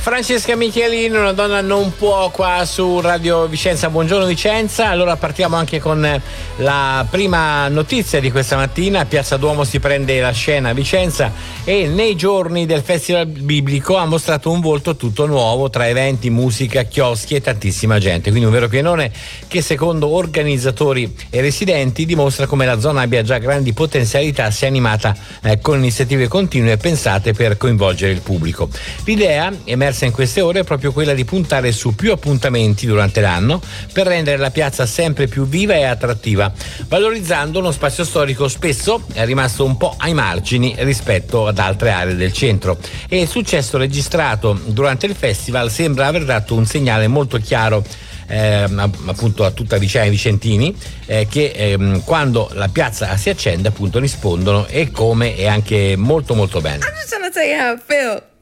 Francesca Michelini, una donna non può, qua su Radio Vicenza. Buongiorno Vicenza. Allora partiamo anche con la prima notizia di questa mattina. Piazza Duomo si prende la scena a Vicenza e nei giorni del Festival Biblico ha mostrato un volto tutto nuovo tra eventi, musica, chioschi e tantissima gente. Quindi un vero pienone che secondo organizzatori e residenti dimostra come la zona abbia già grandi potenzialità se animata con iniziative continue pensate per coinvolgere il pubblico. L'idea emersa in queste ore è proprio quella di puntare su più appuntamenti durante l'anno per rendere la piazza sempre più viva e attrattiva, valorizzando uno spazio storico spesso è rimasto un po' ai margini rispetto ad altre aree del centro. E il successo registrato durante il festival sembra aver dato un segnale molto chiaro appunto a tutta Vicenza e vicentini che quando la piazza si accende appunto rispondono e come, e anche molto molto bene. I'm just trying to tell you how I feel.